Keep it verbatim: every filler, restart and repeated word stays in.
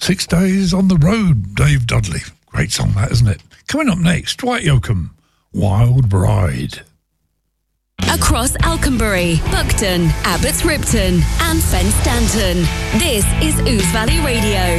Six Days on the Road, Dave Dudley. Great song that, isn't it? Coming up next, Dwight Yoakam, Wild Bride. Across Alconbury, Buckton, Abbots Ripton and Fen Stanton. This is Ouse Valley Radio.